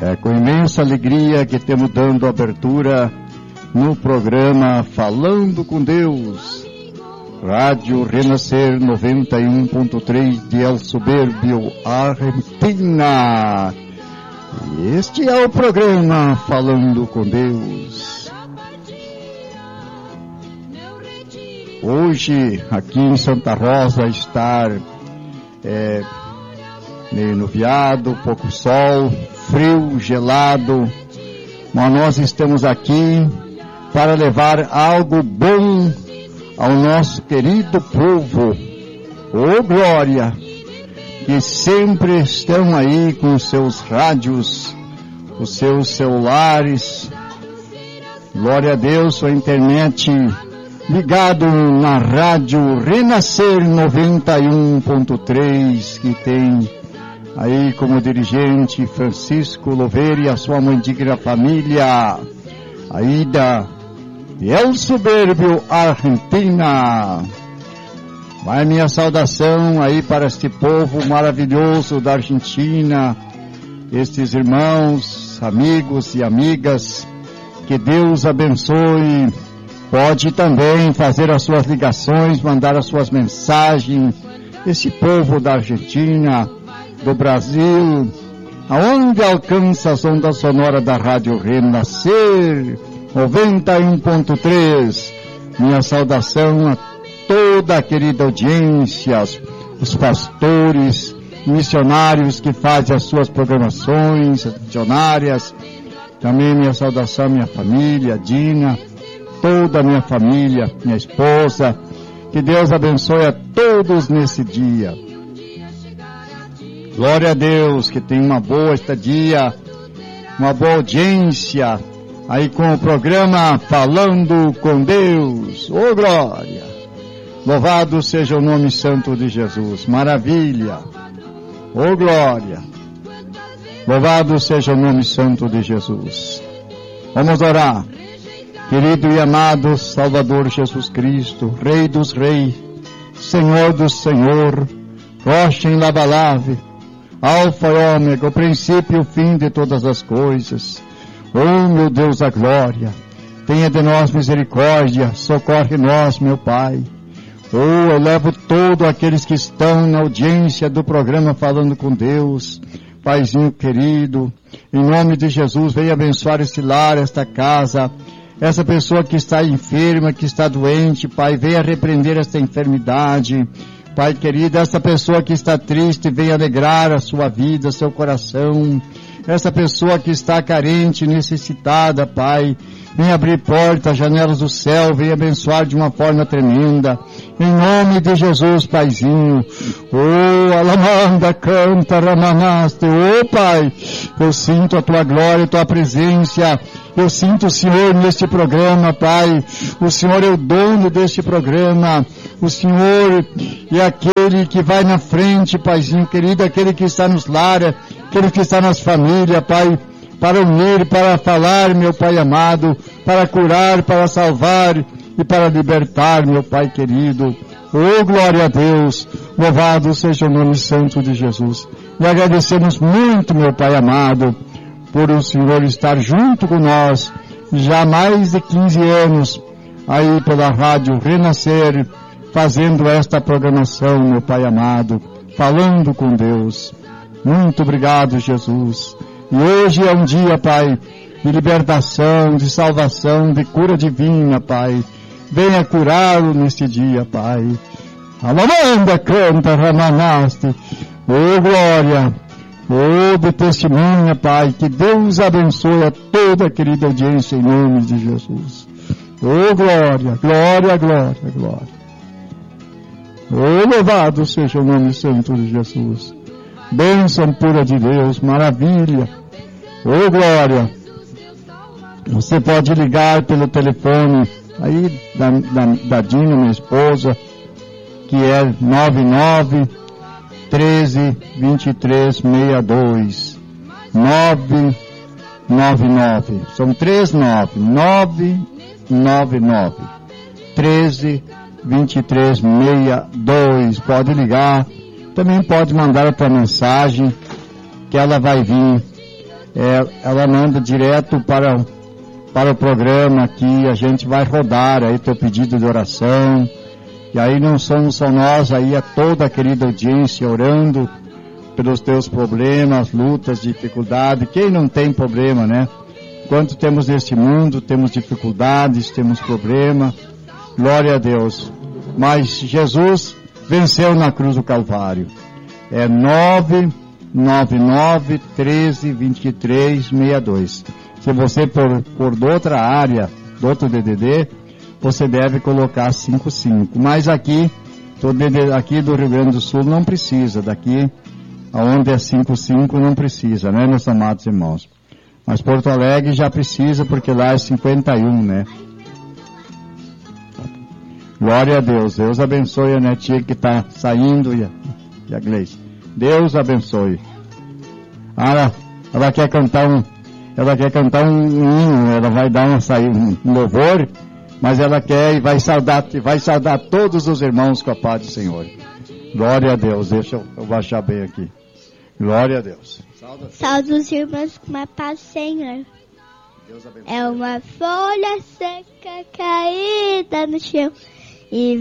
É com imensa alegria que temos dando abertura no programa Falando com Deus, Rádio Renascer 91.3 de El Soberbio, Argentina. Este é o programa Falando com Deus. Hoje, aqui em Santa Rosa, está meio nuviado, pouco sol, frio, gelado, mas nós estamos aqui para levar algo bom ao nosso querido povo. Ô glória! Que sempre estão aí com os seus rádios, os seus celulares. Glória a Deus, sua internet ligado na Rádio Renascer 91.3, que tem aí como dirigente Francisco Louveira e a sua mandigna família, aí da El Soberbio, Argentina. Vai minha saudação aí para este povo maravilhoso da Argentina, estes irmãos, amigos e amigas, que Deus abençoe. Pode também fazer as suas ligações, mandar as suas mensagens, esse povo da Argentina, do Brasil, aonde alcança as ondas sonoras da Rádio Renascer 91.3. Minha saudação a toda a querida audiência, os pastores, missionários que fazem as suas programações missionárias. Também minha saudação à minha família, Dina, toda a minha família, minha esposa. Que Deus abençoe a todos nesse dia. Glória a Deus, que tem uma boa estadia, uma boa audiência, aí com o programa Falando com Deus. Ô glória! Louvado seja o nome santo de Jesus. Maravilha! Ô glória! Louvado seja o nome santo de Jesus. Vamos orar. Querido e amado Salvador Jesus Cristo, Rei dos Reis, Senhor do Senhor, rocha inabalável, Alfa e Ômega, o princípio e o fim de todas as coisas. Oh, meu Deus da glória, tenha de nós misericórdia, socorre-nós, meu Pai. Oh, eu levo todos aqueles que estão na audiência do programa Falando com Deus. Paizinho querido, em nome de Jesus, venha abençoar este lar, esta casa, essa pessoa que está enferma, que está doente. Pai, venha repreender esta enfermidade. Pai querido, essa pessoa que está triste, venha alegrar a sua vida, seu coração. Essa pessoa que está carente, necessitada, Pai, venha abrir portas, janelas do céu, venha abençoar de uma forma tremenda. Em nome de Jesus, Paizinho. Oh, alamanda, canta, ramanaste. Oh, Pai, eu sinto a Tua glória, a Tua presença. Eu sinto o Senhor neste programa, Pai. O Senhor é o dono deste programa. O Senhor é aquele que vai na frente, Paizinho querido, aquele que está nos lares, aquele que está nas famílias, Pai, para unir, para falar, meu Pai amado, para curar, para salvar e para libertar, meu Pai querido. Oh, glória a Deus, louvado seja o nome santo de Jesus. E agradecemos muito, meu Pai amado, por o Senhor estar junto com nós, já há mais de 15 anos, aí pela Rádio Renascer, fazendo esta programação, meu Pai amado, falando com Deus. Muito obrigado, Jesus. E hoje é um dia, Pai, de libertação, de salvação, de cura divina, Pai. Venha curá-lo neste dia, Pai. Alamanda, canta, ramanaste. Oh, glória. Oh, de testemunha, Pai. Que Deus abençoe a toda a querida audiência em nome de Jesus. Oh, glória, glória, glória, glória. Oh, louvado seja o nome santo de Jesus. Bênção pura de Deus, maravilha. Oh, glória. Você pode ligar pelo telefone aí da Dina, minha esposa, que é 99-13-23-62. 999. São 39-999. 13-23-62. Pode ligar. Também pode mandar a tua mensagem, que ela vai vir ela manda direto para o programa aqui, a gente vai rodar aí teu pedido de oração, e aí não somos só nós, aí é toda a querida audiência orando pelos teus problemas, lutas, dificuldades. Quem não tem problema, né? Quanto temos neste mundo, temos dificuldades, temos problema, glória a Deus. Mas Jesus venceu na cruz do Calvário. É 999-13-23-62. Se você por de outra área, do outro DDD, você deve colocar 55. Mas aqui do Rio Grande do Sul não precisa, daqui aonde é 55 não precisa, né, meus amados irmãos? Mas Porto Alegre já precisa, porque lá é 51, né? Glória a Deus. Deus abençoe a netinha que está saindo e a Gleice. Deus abençoe. Ela quer cantar um hino, ela vai dar um louvor, mas ela quer e vai saudar todos os irmãos com a paz do Senhor. Glória a Deus. Deixa eu baixar bem aqui. Glória a Deus. Salve os irmãos com a paz do Senhor. Deus abençoe. É uma folha seca caída no chão e